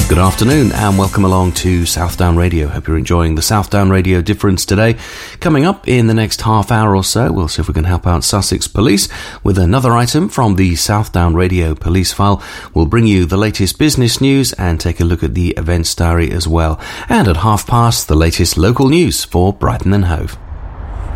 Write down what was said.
Good afternoon and welcome along to Southdown Radio. Hope you're enjoying the Southdown Radio Difference today. Coming up in the next half hour or so, we'll see if we can help out Sussex Police with another item from the Southdown Radio Police File. We'll bring you the latest business news and take a look at the events diary as well. And at past, the latest local news for Brighton and Hove.